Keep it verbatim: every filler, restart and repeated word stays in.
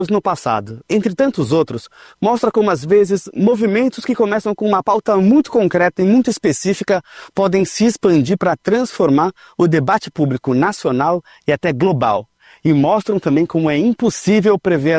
no passado, entre tantos outros, mostra como às vezes movimentos que começam com uma pauta muito concreta e muito específica podem se expandir para transformar o debate público nacional e até global. E mostram também como é impossível prever